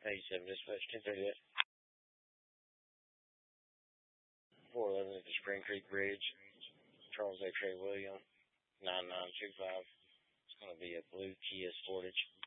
87 dispatch 1038. 411 at the Spring Creek Bridge. Charles X-Ray William 9925. It's going to be a blue Kia Sportage.